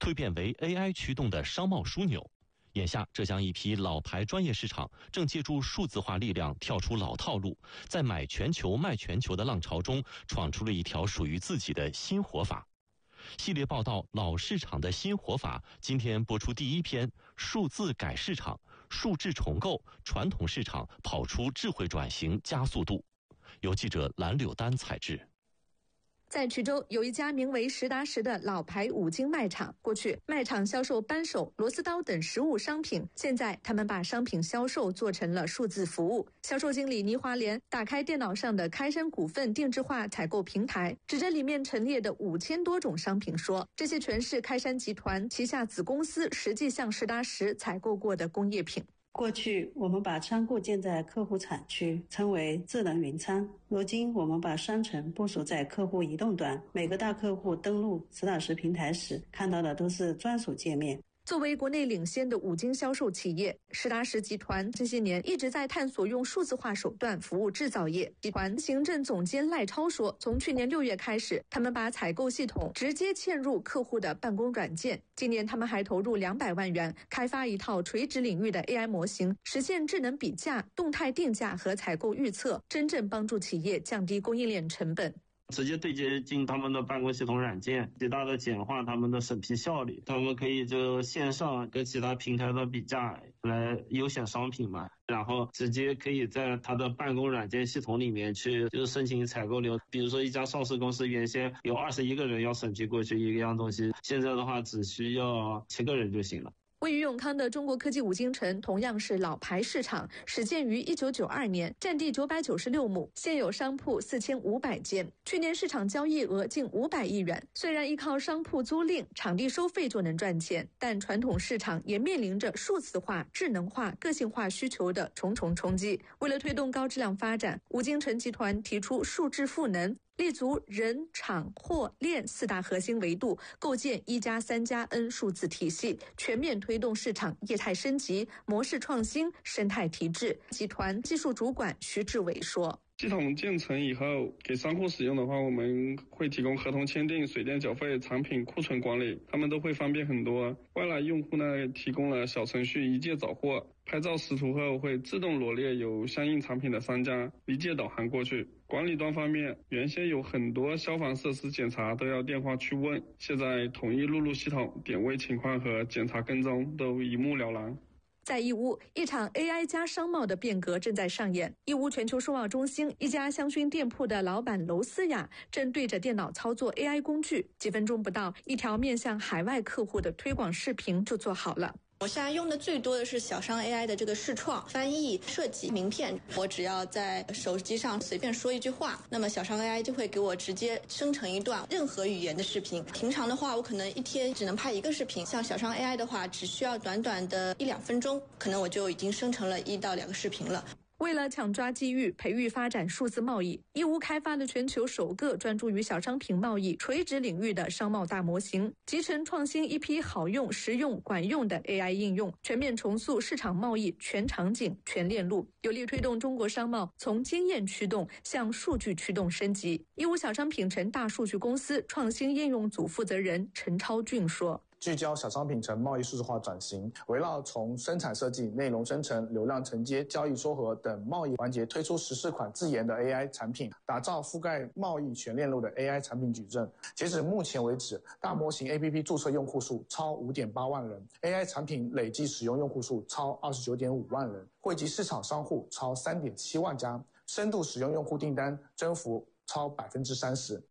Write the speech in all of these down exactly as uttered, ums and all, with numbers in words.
蜕变为 A I 驱动的商贸枢纽。眼下，浙江一批老牌专业市场正借助数字化力量跳出老套路，在买全球卖全球的浪潮中，闯出了一条属于自己的新活法。系列报道《老市场的新活法》今天播出第一篇：数字改市场，数字重构传统市场，跑出智慧转型加速度。由记者蓝柳丹采制。 在衢州有一家名为实打实的老牌五金卖场，过去卖场销售扳手、螺丝刀等实物商品，现在他们把商品销售做成了数字服务。销售经理倪华莲打开电脑上的开山股份定制化采购平台，指着里面陈列的五千多种商品说，这些全是开山集团旗下子公司实际向实打实采购过的工业品。 过去我们把仓库建在客户产区，称为智能云仓。如今我们把商城部署在客户移动端，每个大客户登录实打实平台时，看到的都是专属界面。 作为国内领先的五金销售企业，实打实集团这些年一直在探索用数字化手段服务制造业。集团行政总监赖超说，从去年六月开始，他们把采购系统直接嵌入客户的办公软件。今年他们还投入两百万元开发一套垂直领域的 A I 模型，实现智能比价、动态定价和采购预测，真正帮助企业降低供应链成本。 直接对接进他们的办公系统软件，极大的简化他们的审批效率。他们可以就线上跟其他平台的比价来优选商品嘛，然后直接可以在他的办公软件系统里面去就是申请采购流。比如说一家上市公司原先有二十一个人要审批过去一样东西，现在的话只需要七个人就行了。 位于永康的中国科技五金城同样是老牌市场，始建于一九九二年，占地九百九十六亩，现有商铺四千五百间，去年市场交易额近五百亿元。虽然依靠商铺租赁、场地收费就能赚钱，但传统市场也面临着数字化、智能化、个性化需求的重重冲击。为了推动高质量发展，五金城集团提出数字赋能，立足人、厂、货、链四大核心维度，构建一加三加 N 数字体系，全面推动市场业态升级、模式创新、生态提质。集团技术主管徐志伟说， 系统建成以后，给商户使用的话，我们会提供合同签订、水电缴费、产品库存管理，他们都会方便很多。外来用户呢，提供了小程序一键找货，拍照识图后会自动罗列有相应产品的商家，一键导航过去。管理端方面，原先有很多消防设施检查都要电话去问，现在统一录入系统，点位情况和检查跟踪都一目了然。 在义乌，一场 A I 加商贸的变革正在上演。义乌全球数贸中心一家香薰店铺的老板娄思雅正对着电脑操作 A I 工具，几分钟不到，一条面向海外客户的推广视频就做好了。 我现在用的最多的是小商 A I 的这个视创、翻译、设计、名片。我只要在手机上随便说一句话，那么小商 A I 就会给我直接生成一段任何语言的视频。平常的话，我可能一天只能拍一个视频，像小商 A I 的话，只需要短短的一两分钟，可能我就已经生成了一到两个视频了。 为了抢抓机遇，培育发展数字贸易，义乌开发了全球首个专注于小商品贸易垂直领域的商贸大模型，集成创新一批好用、实用、管用的 A I 应用，全面重塑市场贸易全场景、全链路，有力推动中国商贸从经验驱动向数据驱动升级。义乌小商品城大数据公司创新应用组负责人陈超俊说， 聚焦小商品城贸易数字化转型，围绕从生产设计、内容生成、流量承接、交易撮合等贸易环节推出十四款自研的 A I 产品，打造覆盖贸易全链路的 A I 产品矩阵。截止目前为止，大模型 A P P 注册用户数超 五点八万人， A I 产品累计使用用户数超 二十九点五万人，惠及市场商户超 三点七万家，深度使用用户订单增幅超 百分之三十。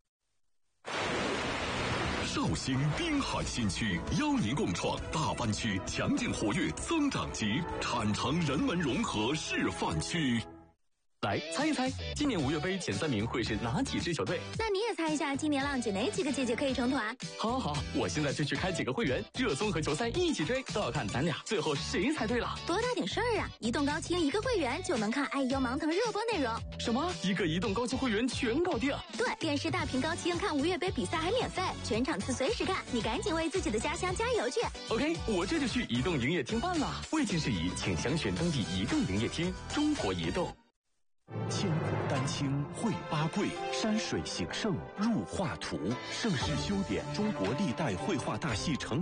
绍兴滨海新区邀您共创大湾区强劲活跃增长极产城人文融合示范区。 来猜一猜，今年五月杯前三名会是哪几支球队？ 那你也猜一下，今年浪姐哪几个姐姐可以成团？ 好好好，我现在就去开几个会员，热综合球赛一起追，都要看咱俩最后谁猜对了。 多大点事儿啊！移动高清一个会员就能看爱优芒腾热播内容。 什么？一个移动高清会员全搞定？ 对，电视大屏高清看五月杯比赛还免费，全场次随时看，你赶紧为自己的家乡加油去。 OK， 我这就去移动营业厅办了。未经事宜，请详询当地移动营业厅。中国移动。 千古丹青绘八桂，山水形胜入画图。盛世修典中国历代绘画大戏成